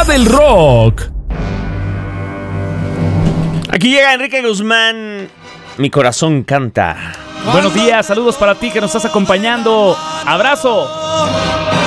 hora del rock. Aquí llega Enrique Guzmán. Mi corazón canta. Buenos días, saludos para ti que nos estás acompañando. Abrazo.